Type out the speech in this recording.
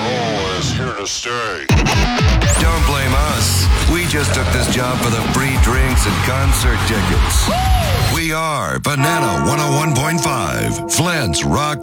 roll is here to stay. Don't blame us. We just took this job for the free drinks and concert tickets. We are Banana 101.5, Flint's Rock